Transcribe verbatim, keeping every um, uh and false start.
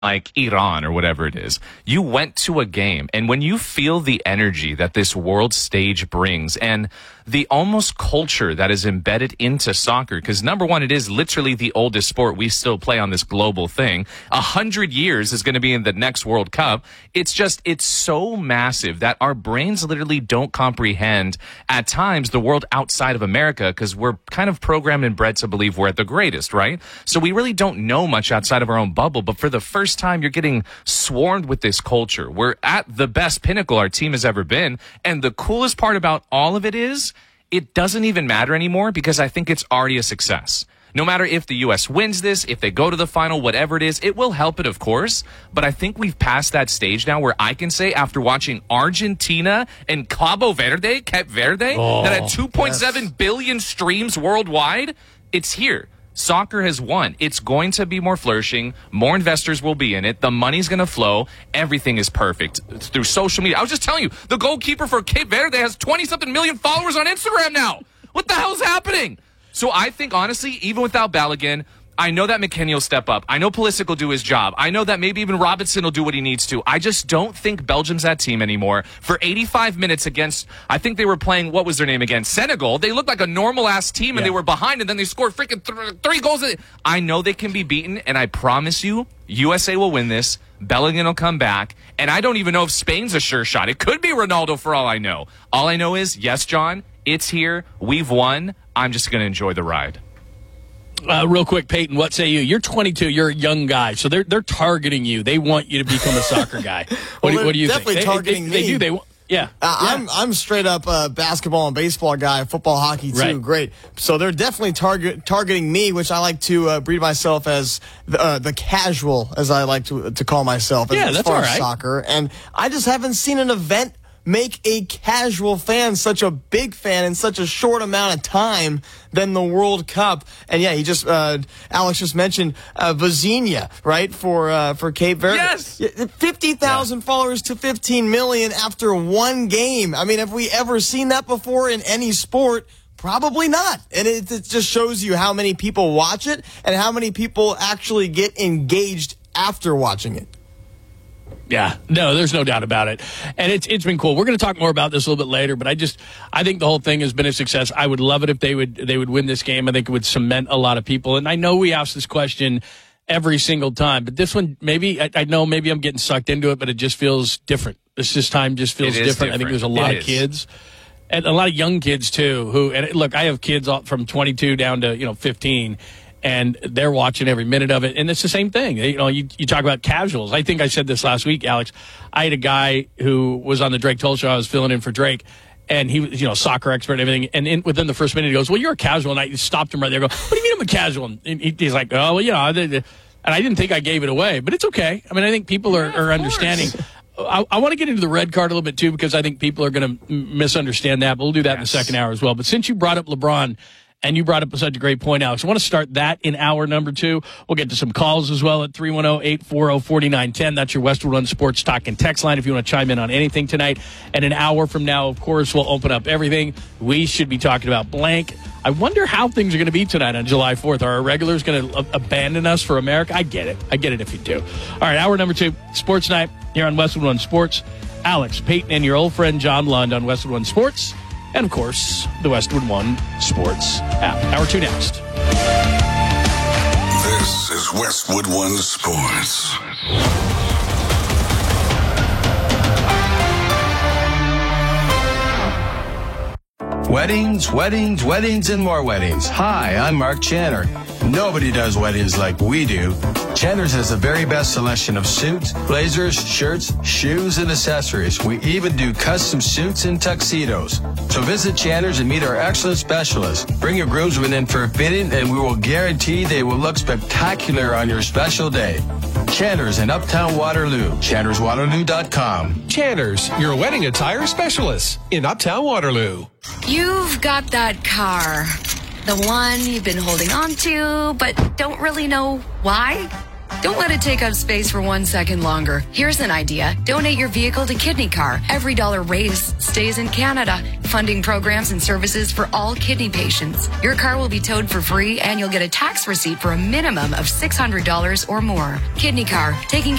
like Iran or whatever it is. You went to a game, and when you feel the energy that this world stage brings and the almost culture that is embedded into soccer, because number one, it is literally the oldest sport we still play on this global thing. A hundred years is going to be in the next World Cup. It's just, it's so massive that our brains literally don't comprehend at times the world outside of America, because we're kind of programmed and bred to believe we're at the greatest, right? So we really don't know much outside of our own bubble, but for the first time, you're getting swarmed with this culture. We're at the best pinnacle our team has ever been, and the coolest part about all of it is it doesn't even matter anymore, because I think it's already a success. No matter if the U S wins this, if they go to the final, whatever it is, it will help it, of course. But I think we've passed that stage now where I can say, after watching Argentina and Cabo Verde, Cape Verde, oh, that had two point seven yes. billion streams worldwide, it's here. Soccer has won. It's going to be more flourishing. More investors will be in it. The money's going to flow. Everything is perfect through social media. I was just telling you, the goalkeeper for Cape Verde has twenty-something million followers on Instagram now. What the hell's happening? So I think, honestly, even without Balogun, I know that McKennie will step up. I know Pulisic will do his job. I know that maybe even Robinson will do what he needs to. I just don't think Belgium's that team anymore. For eighty-five minutes against, I think they were playing, what was their name again? Senegal. They looked like a normal-ass team, and yeah. they were behind, and then they scored freaking th- three goals. I know they can be beaten, and I promise you, U S A will win this. Bellingham will come back, and I don't even know if Spain's a sure shot. It could be Ronaldo for all I know. All I know is, yes, John, it's here. We've won. I'm just going to enjoy the ride. Uh, real quick, Peyton, what say you? You're twenty-two. You're a young guy, so they're they're targeting you. They want you to become a soccer guy. What, well, do, what do you definitely think? Targeting they, they, me. they do. They yeah. Uh, yeah. I'm I'm straight up a basketball and baseball guy, football, hockey too. Right. Great. So they're definitely target targeting me, which I like to uh, breed myself as the, uh, the casual, as I like to to call myself. Yeah, as, that's as far all as right. soccer, and I just haven't seen an event make a casual fan such a big fan in such a short amount of time than the World Cup. And yeah, he just uh, Alex just mentioned uh, Vizinha, right, for uh, for Cape Verde. Yes, fifty thousand yeah. followers to fifteen million after one game. I mean, have we ever seen that before in any sport? Probably not. And it, it just shows you how many people watch it and how many people actually get engaged after watching it. Yeah, no, there's no doubt about it. And it's it's been cool. We're going to talk more about this a little bit later, but I just I think the whole thing has been a success. I would love it if they would they would win this game. I think it would cement a lot of people. And I know we ask this question every single time, but this one, maybe I, I know maybe I'm getting sucked into it, but it just feels different. This this time just feels different. different. I think there's a lot it of is. kids. And a lot of young kids too who and look, I have kids from twenty-two down to, you know, fifteen. And they're watching every minute of it. And it's the same thing. You know, you, you talk about casuals. I think I said this last week, Alex. I had a guy who was on the Drake Toll show. I was filling in for Drake. And he was, you know, soccer expert and everything. And in, within the first minute, he goes, well, you're a casual. And I stopped him right there. I go, what do you mean I'm a casual? And he, he's like, oh, well, you know. And I didn't think I gave it away. But it's okay. I mean, I think people are, yeah, are understanding. I, I want to get into the red card a little bit, too, because I think people are going to misunderstand that. But we'll do that yes. in the second hour as well. But since you brought up LeBron, and you brought up such a great point, Alex, I want to start that in hour number two. We'll get to some calls as well at three one zero, eight four zero, four nine one zero. That's your Westwood One Sports Talk and Text line if you want to chime in on anything tonight. And an hour from now, of course, we'll open up everything. We should be talking about blank. I wonder how things are going to be tonight on July fourth. Are our regulars going to abandon us for America? I get it. I get it if you do. All right, hour number two, Sports Night here on Westwood One Sports. Alex Peyton and your old friend John Lund on Westwood One Sports. And, of course, the Westwood One Sports app. Hour two next. This is Westwood One Sports. Weddings, weddings, weddings, and more weddings. Hi, I'm Mark Channer. Nobody does weddings like we do. Channer's has the very best selection of suits, blazers, shirts, shoes, and accessories. We even do custom suits and tuxedos. So visit Channer's and meet our excellent specialists. Bring your groomsmen in for a fitting, and we will guarantee they will look spectacular on your special day. Channer's in Uptown Waterloo. Channers Waterloo dot com. Channers, your wedding attire specialist in Uptown Waterloo. You've got that car. The one you've been holding on to, but don't really know why? Don't let it take up space for one second longer. Here's an idea. Donate your vehicle to Kidney Car. Every dollar raised stays in Canada, funding programs and services for all kidney patients. Your car will be towed for free, and you'll get a tax receipt for a minimum of six hundred dollars or more. Kidney Car, taking